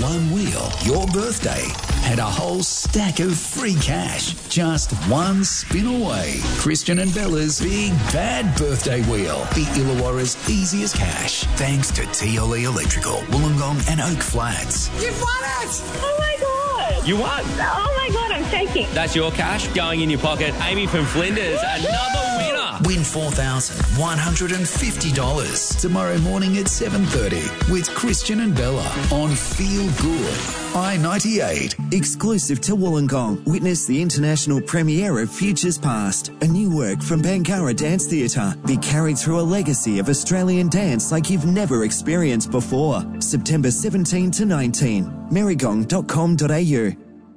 one wheel, your birthday had a whole stack of free cash. Just one spin away. Christian and Bella's Big Bad Birthday Wheel. The Illawarra's easiest cash. Thanks to TLE Electrical, Wollongong and Oak Flats. You've won it! Oh my God! You won! Oh my God, I'm shaking. That's your cash going in your pocket. Amy from Flinders, another winner. Win $4,150 tomorrow morning at 7:30 with Christian and Bella on Feel Good. I-98. Exclusive to Wollongong, witness the international premiere of Futures Past, a new work from Bangarra Dance Theatre. Be carried through a legacy of Australian dance like you've never experienced before. September 17 to 19. merigong.com.au.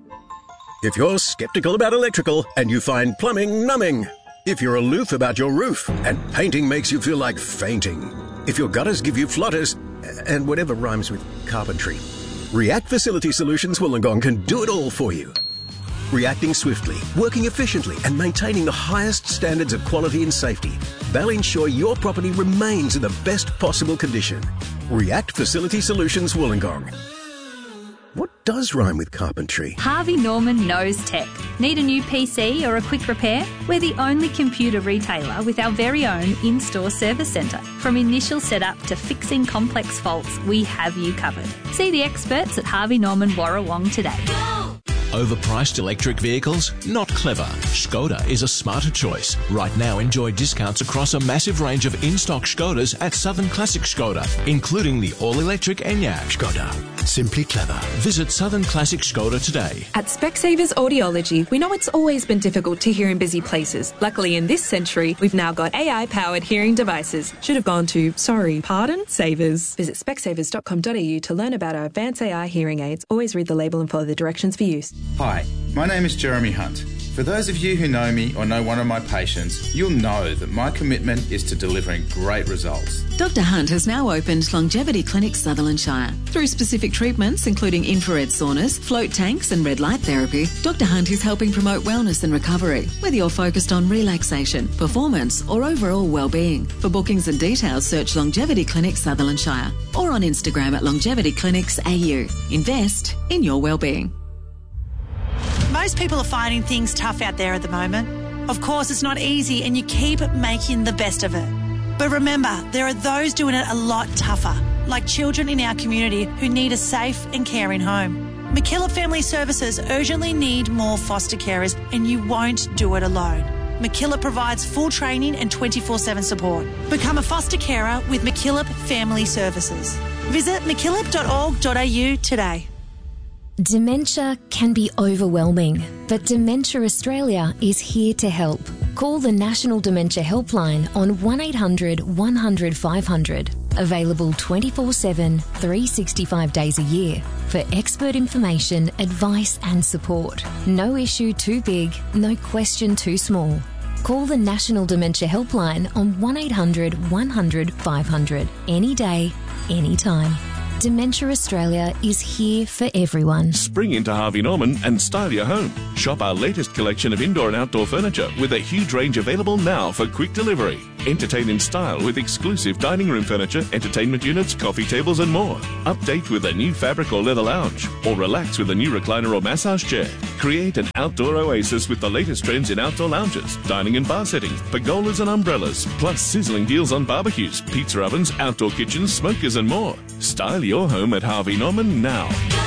If you're sceptical about electrical and you find plumbing numbing, if you're aloof about your roof and painting makes you feel like fainting, if your gutters give you flutters, and whatever rhymes with carpentry, React Facility Solutions Wollongong can do it all for you. Reacting swiftly, working efficiently and maintaining the highest standards of quality and safety, they'll ensure your property remains in the best possible condition. React Facility Solutions Wollongong. What does rhyme with carpentry? Harvey Norman knows tech. Need a new PC or a quick repair? We're the only computer retailer with our very own in-store service centre. From initial setup to fixing complex faults, we have you covered. See the experts at Harvey Norman Warrawong today. Overpriced electric vehicles? Not clever. Skoda is a smarter choice. Right now, enjoy discounts across a massive range of in-stock Skodas at Southern Classic Skoda, including the all-electric Enyaq. Skoda. Simply clever. Visit Southern Classic Skoda today. At Specsavers Audiology, we know it's always been difficult to hear in busy places. Luckily, in this century, we've now got AI-powered hearing devices. Should have gone to, Savers. Visit specsavers.com.au to learn about our advanced AI hearing aids. Always read the label and follow the directions for use. Hi, my name is Jeremy Hunt. For those of you who know me or know one of my patients, you'll know that my commitment is to delivering great results. Dr. Hunt has now opened Longevity Clinic Sutherland Shire. Through specific treatments, including infrared saunas, float tanks and red light therapy, Dr. Hunt is helping promote wellness and recovery, whether you're focused on relaxation, performance or overall well-being. For bookings and details, search Longevity Clinic Sutherland Shire or on Instagram at Longevity Clinics AU. Invest in your well-being. Most people are finding things tough out there at the moment. Of course, it's not easy and you keep making the best of it. But remember, there are those doing it a lot tougher, like children in our community who need a safe and caring home. MacKillop Family Services urgently need more foster carers and you won't do it alone. MacKillop provides full training and 24/7 support. Become a foster carer with MacKillop Family Services. Visit mackillop.org.au today. Dementia can be overwhelming, but Dementia Australia is here to help. Call the National Dementia Helpline on 1800 100 500. Available 24/7, 365 days a year for expert information, advice and support. No issue too big, no question too small. Call the National Dementia Helpline on 1800 100 500. Any day, anytime. Dementia Australia is here for everyone. Spring into Harvey Norman and style your home. Shop our latest collection of indoor and outdoor furniture with a huge range available now for quick delivery. Entertain in style with exclusive dining room furniture, entertainment units, coffee tables and more. Update with a new fabric or leather lounge or relax with a new recliner or massage chair. Create an outdoor oasis with the latest trends in outdoor lounges, dining and bar settings, pergolas and umbrellas, plus sizzling deals on barbecues, pizza ovens, outdoor kitchens, smokers and more. Style your home at Harvey Norman now.